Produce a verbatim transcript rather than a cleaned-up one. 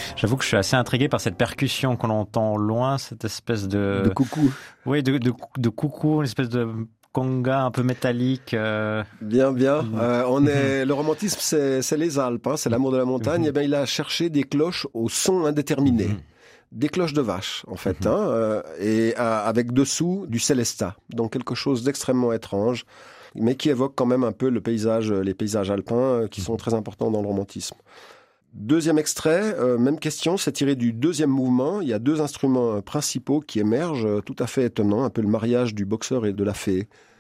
J'avoue que je suis assez intrigué par cette percussion qu'on entend au loin, cette espèce de... De coucou. Oui, de, de, de coucou, une espèce de conga un peu métallique. Euh... Bien, bien. Mhm. Euh, on est, le romantisme, c'est, c'est les Alpes, hein, c'est l'amour de la montagne. Mhm. Et bien, il a cherché des cloches au son indéterminé. Mhm. Des cloches de vache, en fait, Mhm. hein, euh, et euh, avec dessous du célestat. Donc quelque chose d'extrêmement étrange, mais qui évoque quand même un peu le paysage, les paysages alpins, euh, qui Mhm. sont très importants dans le romantisme. Deuxième extrait, euh, même question, c'est tiré du deuxième mouvement. Il y a deux instruments principaux qui émergent, euh, tout à fait étonnants, un peu le mariage du boxeur et de la fée.